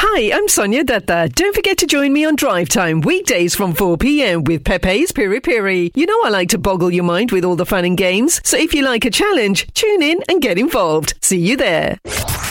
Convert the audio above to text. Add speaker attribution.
Speaker 1: Hi, I'm Sonia Datta. Don't forget to join me on Drive Time weekdays from 4 p.m. with Pepe's Piri Piri. You know I like to boggle your mind with all the fun and games, so if you like a challenge, tune in and get involved. See you there.